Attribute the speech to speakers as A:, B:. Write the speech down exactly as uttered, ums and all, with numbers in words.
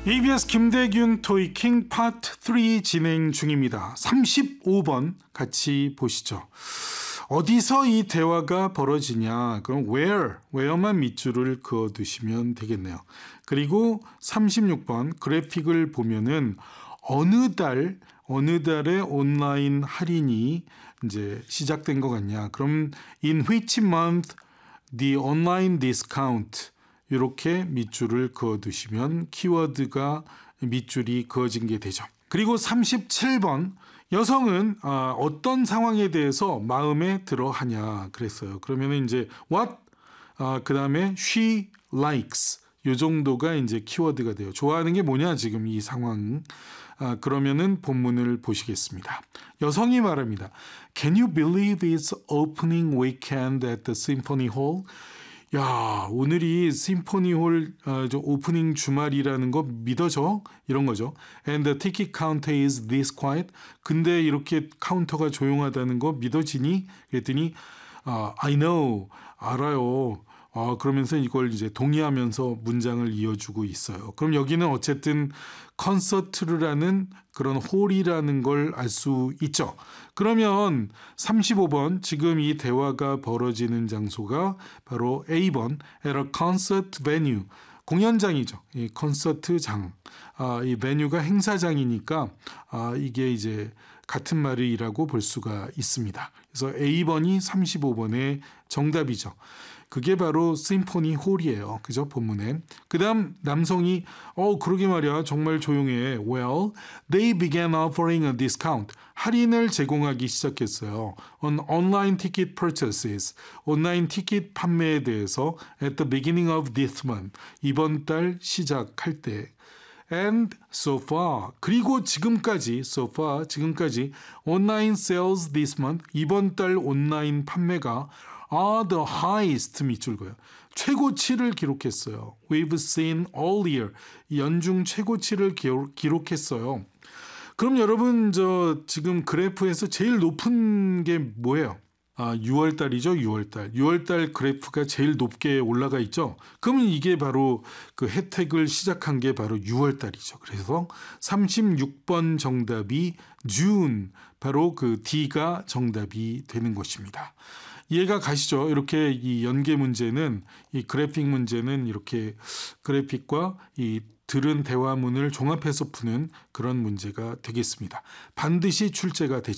A: 이비에스 김대균 토익킹 파트 삼 진행 중입니다. 삼십오 번 같이 보시죠. 어디서 이 대화가 벌어지냐? 그럼 where, where만 밑줄을 그어두시면 되겠네요. 그리고 삼십육 번 그래픽을 보면은 어느 달, 어느 달에 온라인 할인이 이제 시작된 것 같냐? 그럼 in which month the online discount 이렇게 밑줄을 그어두시면 키워드가 밑줄이 그어진 게 되죠. 그리고 삼십칠 번 여성은 어떤 상황에 대해서 마음에 들어 하냐 그랬어요. 그러면 이제 what 그 다음에 she likes 이 정도가 이제 키워드가 돼요. 좋아하는 게 뭐냐 지금 이 상황. 아, 그러면은 본문을 보시겠습니다. 여성이 말합니다. Can you believe it's opening weekend at the Symphony Hall? 야, 오늘이 심포니홀 어, 오프닝 주말이라는 거 믿어져? 이런 거죠. And the ticket counter is this quiet. 근데 이렇게 카운터가 조용하다는 거 믿어지니? 그랬더니 어, I know, 알아요. 어, 그러면서 이걸 이제 동의하면서 문장을 이어주고 있어요. 그럼 여기는 어쨌든 콘서트를 하는 그런 홀이라는 걸 알 수 있죠. 그러면 삼십오 번 지금 이 대화가 벌어지는 장소가 바로 에이 번 at a concert venue 공연장이죠. 이 콘서트장. 아, 이 venue가 행사장이니까 아, 이게 이제 같은 말이라고 볼 수가 있습니다. 그래서 에이 번이 삼십오 번의 정답이죠. 그게 바로 심포니 홀이에요. 그죠? 본문에. 그 다음 남성이 어 그러게 말이야. 정말 조용해. Well, they began offering a discount. 할인을 제공하기 시작했어요. On online ticket purchases. 온라인 티켓 판매에 대해서 at the beginning of this month. 이번 달 시작할 때. And so far. 그리고 지금까지 so far 지금까지 online sales this month. 이번 달 온라인 판매가 are the highest 밑줄 그어요. 최고치를 기록했어요. We've seen all year. 연중 최고치를 기록했어요. 그럼 여러분 저 지금 그래프에서 제일 높은 게 뭐예요? 아, 유월 달이죠. 유월 달. 유월 달 그래프가 제일 높게 올라가 있죠. 그러면 이게 바로 그 혜택을 시작한 게 바로 유월 달이죠. 그래서 삼십육 번 정답이 June. 바로 그 D가 정답이 되는 것입니다. 이해가 가시죠? 이렇게 이 연계 문제는 이 그래픽 문제는 이렇게 그래픽과 이 들은 대화문을 종합해서 푸는 그런 문제가 되겠습니다. 반드시 출제가 되죠.